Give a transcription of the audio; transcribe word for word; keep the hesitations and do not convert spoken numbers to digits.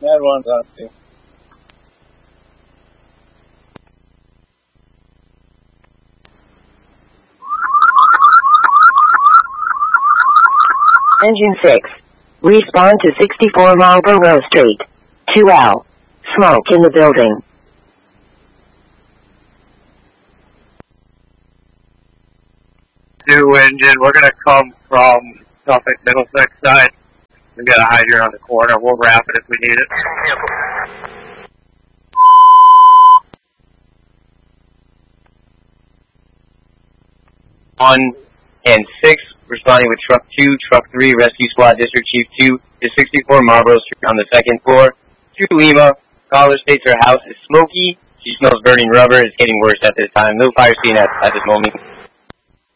That one's on too. Engine six. Respond to sixty-four Marlborough Street. two L. Smoke in the building. Two engine, we're going to come from Suffolk Middlesex side. We got a hydrant on the corner. We'll wrap it if we need it. One and six, responding with truck two, truck three, rescue squad, district chief two to sixty-four Marlborough Street on the second floor. To Lima, caller states her house is smoky. She smells burning rubber. It's getting worse at this time. No fire scene at, at this moment.